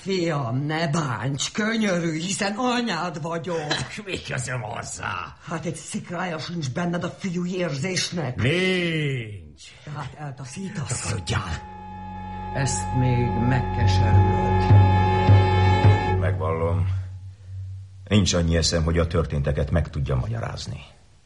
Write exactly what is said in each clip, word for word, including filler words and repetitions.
fiam, ne bánts, könyörülj, hiszen anyád vagyok. Mi közöm hozzá? Hát egy szikrája sincs benned a fiú érzésnek. Nincs. Tehát eltaszítasz. Tudjál. Ezt még megkeserülöd. Megvallom. Nincs annyi eszem, hogy a történteket meg tudjam magyarázni.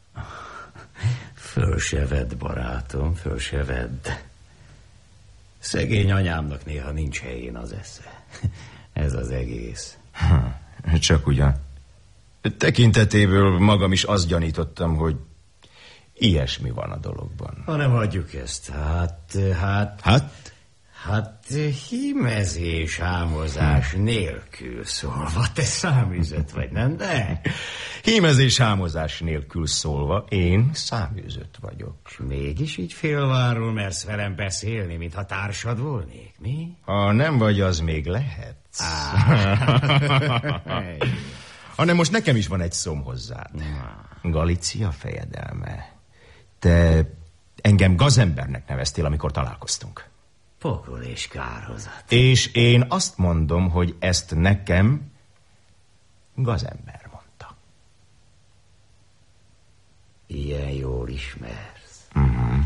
Föl se vedd, barátom, föl se vedd. Szegény anyámnak néha nincs helyén az esze. Ez az egész. Hm, csak ugyan. Tekintetéből magam is azt gyanítottam, hogy ilyesmi van a dologban. Ha nem adjuk ezt, hát... Hát? Hát? Hát hímezés, ámozás hm. nélkül szólva. Te száműzött vagy, nem de? Hímezés, ámozás nélkül szólva én száműzött vagyok. És mégis így félváról mersz velem beszélni, mintha társad volnék, mi? Ha nem vagy, az még lehet. Hanem most nekem is van egy szóm hozzád. Galícia fejedelme. Te engem gazembernek neveztél, amikor találkoztunk. Pokol és kárhozat. És én azt mondom, hogy ezt nekem gazember mondta. Ilyen jól ismersz. Mm-hmm.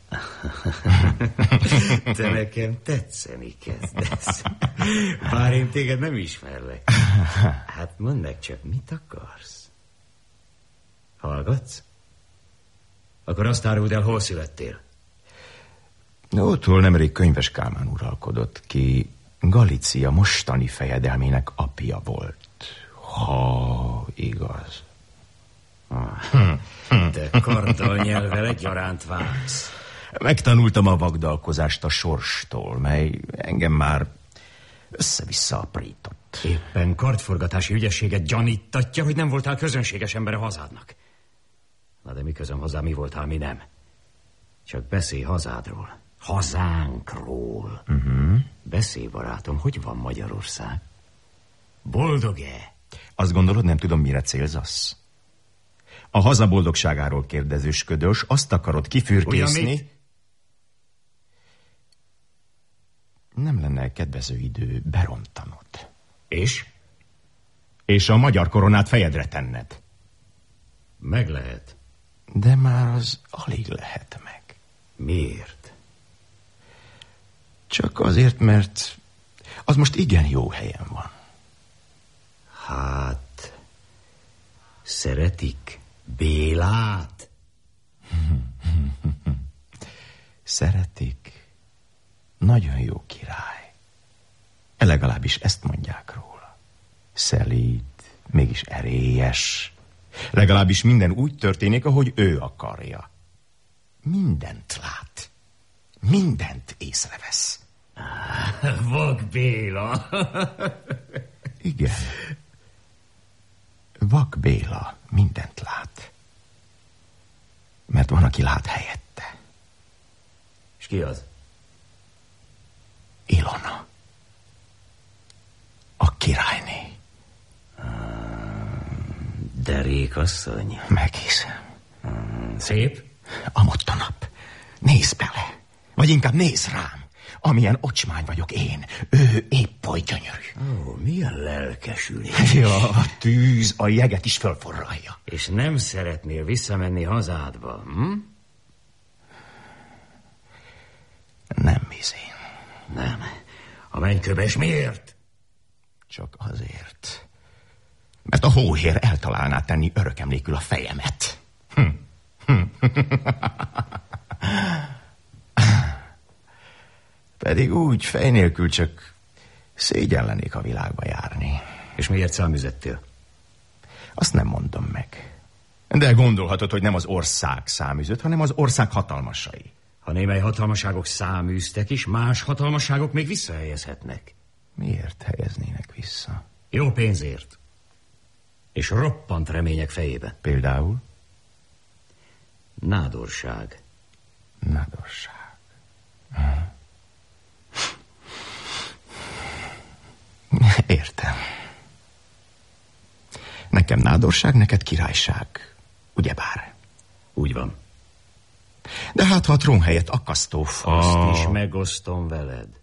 Te nekem tetszeni kezdesz. Bár én téged nem ismerlek. Hát mondd meg csak, mit akarsz? Hallgatsz? Akkor azt áruld el, hol születtél? Ótól nemrég Könyves Kálmán uralkodott, ki Galícia mostani fejedelmének apja volt. Ha igaz. Ah, te karddal nyelvvel egyaránt vágsz. Megtanultam a vagdalkozást a sorstól, mely engem már össze-vissza aprított. Éppen kardforgatási ügyességet gyaníttatja, hogy nem voltál közönséges ember a hazádnak. Na de mi közöm hozzá, mi voltál, mi nem? Csak beszélj hazádról. Hazánkról. Uh-huh. Beszélj, barátom, hogy van Magyarország? Boldog-e? Azt gondolod, nem tudom, mire célzasz? A haza boldogságáról kérdezősködös, azt akarod kifürkészni? Nem lenne kedvező idő berontanod. És? És a magyar koronát fejedre tenned. Meg lehet. De már az alig lehet meg. Miért? Csak azért, mert az most igen jó helyen van. Hát, szeretik Bélát? Szeretik. Nagyon jó király. Legalábbis ezt mondják róla. Szelíd, mégis erélyes. Legalábbis minden úgy történik, ahogy ő akarja. Mindent lát. Mindent észrevesz. Vak Béla. Igen. Vak Béla mindent lát. Mert van, aki lát helyette. És ki az? Ilona. A királyné. Derékasszony. Meghiszem. Szép? Amott a nap. Nézz bele. Vagy inkább nézz rám. Amilyen ocsmány vagyok én, ő épp oly gyönyörű. Ó, milyen lelkesülés. Ja, a tűz a jeget is fölforralja. És nem szeretnél visszamenni hazádba, hm? Nem, bizén. Nem. A mennyköves miért? Csak azért, mert a hóhér eltalálná tenni örökemlékül a fejemet. Hm. Hm. Pedig úgy fej nélkül csak szégyellenék a világba járni. És miért számüzettél? Azt nem mondom meg. De gondolhatod, hogy nem az ország száműzött, hanem az ország hatalmasai. Ha némely hatalmaságok száműztek is, más hatalmaságok még visszahelyezhetnek. Miért helyeznének vissza? Jó pénzért. És roppant remények fejébe. Például? Nádorság. Nádorság. Értem. Nekem nádorság, neked királyság. Ugyebár? Úgy van. De hát, ha a trón helyett akasztó faszt... Azt is megosztom veled.